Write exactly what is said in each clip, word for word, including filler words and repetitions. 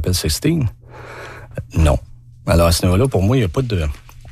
s'appelle Sixteen? Non. Alors, à ce niveau-là, pour moi, il n'y a pas de...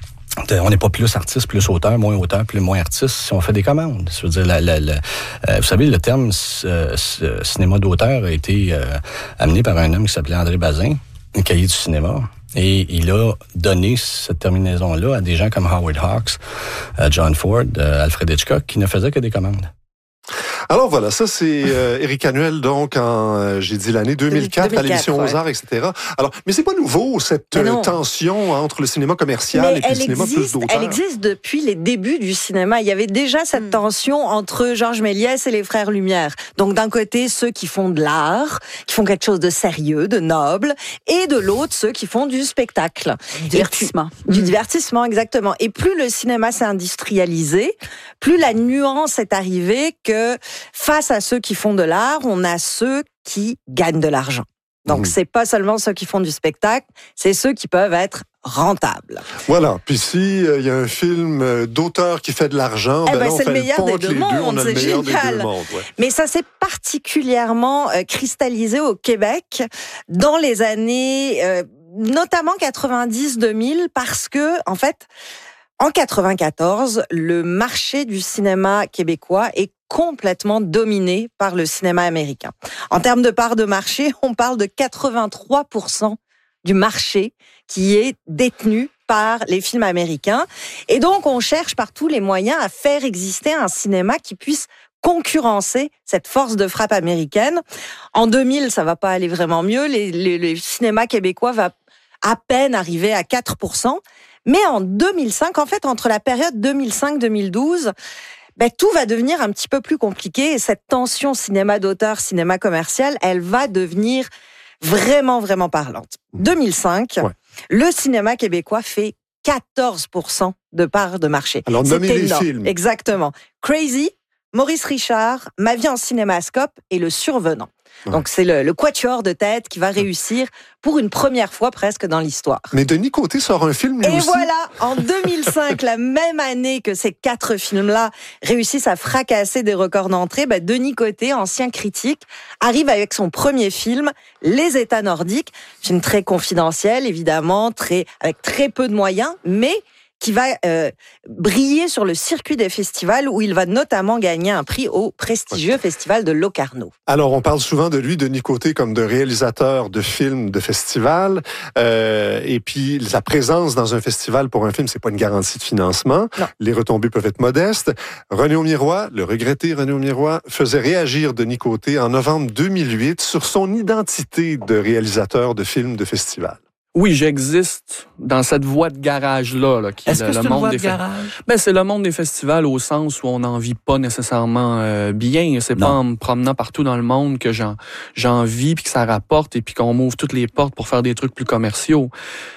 de on n'est pas plus artiste, plus auteur, moins auteur, plus moins artiste si on fait des commandes. Je veux dire, la, la, la, euh, vous savez, le terme euh, cinéma d'auteur a été euh, amené par un homme qui s'appelait André Bazin, un cahier du cinéma. Et il a donné cette terminaison-là à des gens comme Howard Hawks, euh, John Ford, euh, Alfred Hitchcock, qui ne faisaient que des commandes. Alors voilà, ça c'est euh, Éric Annuel, donc en, euh, j'ai dit l'année deux mille quatre, deux mille quatre à l'émission ouais. Aux Arts, et cetera. Alors, mais c'est pas nouveau, cette euh, tension entre le cinéma commercial mais et puis le cinéma existe, plus d'auteur. Elle existe depuis les débuts du cinéma. Il y avait déjà cette mm. tension entre Georges Méliès et les frères Lumière. Donc d'un côté, ceux qui font de l'art, qui font quelque chose de sérieux, de noble, et de l'autre, ceux qui font du spectacle. Du divertissement. Puis, du divertissement, exactement. Et plus le cinéma s'est industrialisé, plus la nuance est arrivée que face à ceux qui font de l'art, on a ceux qui gagnent de l'argent. Donc, mmh. c'est pas seulement ceux qui font du spectacle, c'est ceux qui peuvent être rentables. Voilà. Puis si il euh, y a un film d'auteur qui fait de l'argent, eh ben ben, là, on c'est fait le meilleur le des deux mondes, deux, on a c'est le meilleur génial. des deux mondes, ouais. Mais ça s'est particulièrement euh, cristallisé au Québec dans les années, euh, notamment quatre-vingt-dix deux mille, parce que, en fait, en quatre-vingt-quatorze, le marché du cinéma québécois est complètement dominé par le cinéma américain. En termes de part de marché, on parle de quatre-vingt-trois pour cent du marché qui est détenu par les films américains. Et donc, on cherche par tous les moyens à faire exister un cinéma qui puisse concurrencer cette force de frappe américaine. En deux mille, ça va pas aller vraiment mieux. Les, les, les cinémas québécois va à peine arriver à quatre pour cent. Mais en deux mille cinq, en fait, entre la période deux mille cinq deux mille douze, ben, tout va devenir un petit peu plus compliqué et cette tension cinéma d'auteur, cinéma commercial, elle va devenir vraiment, vraiment parlante. deux mille cinq, ouais. Le cinéma québécois fait quatorze pour cent de part de marché. Alors, nommez les films. Exactement. Crazy, Maurice Richard, Ma vie en cinémascope et Le Survenant. Ouais. Donc, c'est le, le quatuor de tête qui va réussir pour une première fois presque dans l'histoire. Mais Denis Côté sort un film, lui Et aussi. voilà, en deux mille cinq, la même année que ces quatre films-là réussissent à fracasser des records d'entrée, bah, Denis Côté, ancien critique, arrive avec son premier film, Les États nordiques, film très confidentiel, évidemment, très, avec très peu de moyens, mais qui va euh, briller sur le circuit des festivals où il va notamment gagner un prix au prestigieux festival de Locarno. Alors, on parle souvent de lui, Denis Côté, comme de réalisateur de films de festival. Euh, et puis, sa présence dans un festival pour un film, c'est pas une garantie de financement. Non. Les retombées peuvent être modestes. René Aumirois, le regretté René Aumirois, faisait réagir Denis Côté en novembre deux mille huit sur son identité de réalisateur de films de festival. Oui, j'existe dans cette voie de garage-là. Là, qui Est-ce est que le, c'est le une monde voie des de fe... garage? Ben, c'est le monde des festivals au sens où on n'en vit pas nécessairement euh, bien. C'est non. Pas en me promenant partout dans le monde que j'en, j'en vis puis que ça rapporte et puis qu'on m'ouvre toutes les portes pour faire des trucs plus commerciaux.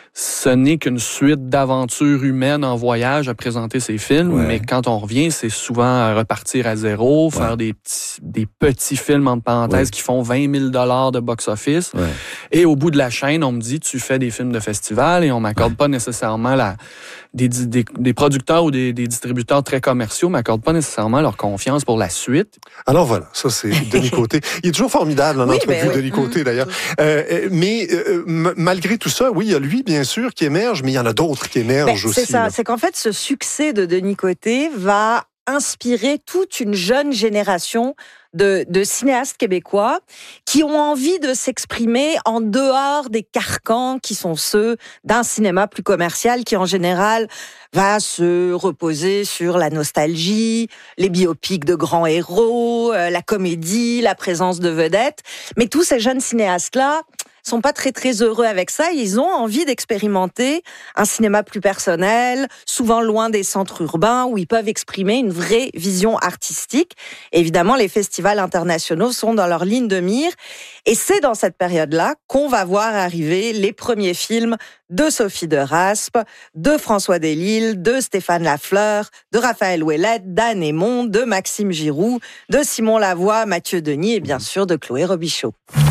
Ce n'est qu'une suite d'aventures humaines en voyage à présenter ces films, ouais. Mais quand on revient, c'est souvent repartir à zéro, faire ouais. des, petits, des petits films entre parenthèses ouais. qui font vingt mille dollars de box-office. Ouais. Et au bout de la chaîne, on me dit, tu fais des films de festival et on m'accorde ouais. pas nécessairement la... Des, des, des producteurs ou des, des distributeurs très commerciaux m'accordent pas nécessairement leur confiance pour la suite. Alors voilà, ça c'est Denis Côté. Il est toujours formidable en oui, entrevue, oui. Denis Côté d'ailleurs. Mmh. Euh, mais euh, m- malgré tout ça, oui, il y a lui, bien sûr, qui émerge, mais il y en a d'autres qui émergent ben, aussi. C'est ça, là. C'est qu'en fait, ce succès de Denis Côté va inspirer toute une jeune génération de, de cinéastes québécois qui ont envie de s'exprimer en dehors des carcans qui sont ceux d'un cinéma plus commercial qui, en général, va se reposer sur la nostalgie, les biopics de grands héros, euh, la comédie, la présence de vedettes. Mais tous ces jeunes cinéastes-là sont pas très très heureux avec ça. Ils ont envie d'expérimenter un cinéma plus personnel, souvent loin des centres urbains, où ils peuvent exprimer une vraie vision artistique. Et évidemment, les festivals internationaux sont dans leur ligne de mire. Et c'est dans cette période-là qu'on va voir arriver les premiers films de Sophie de Raspe, de François Delisle, de Stéphane Lafleur, de Raphaël Ouellette, d'Anne Aymon, de Maxime Giroux, de Simon Lavoie, Mathieu Denis et bien sûr de Chloé Robichaud.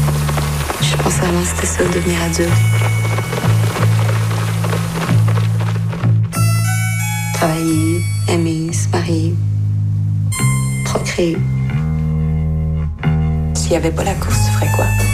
Je pensais avant c'était ça, devenir adulte. Travailler, aimer, se marier, procréer. S'il n'y avait pas la course, tu ferais quoi?